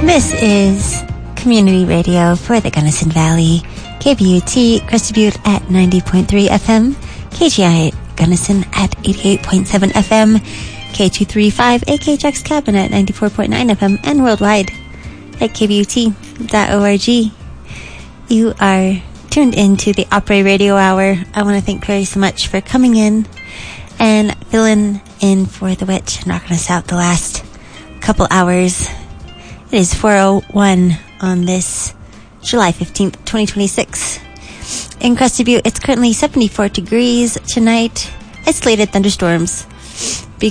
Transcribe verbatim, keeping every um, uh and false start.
This is Community Radio for the Gunnison Valley. K B U T, Crested Butte at ninety point three F M. K G I Gunnison at eighty-eight point seven F M. K two thirty-five A K H X Cabin at ninety-four point nine F M. And worldwide at K B U T dot org. You are tuned into the Opry Radio Hour. I want to thank Perry so much for coming in and filling in for the witch, knocking us out the last couple hours. It is four oh one on this July fifteenth, twenty twenty-six. In Crested Butte, it's currently seventy-four degrees tonight. Isolated thunderstorms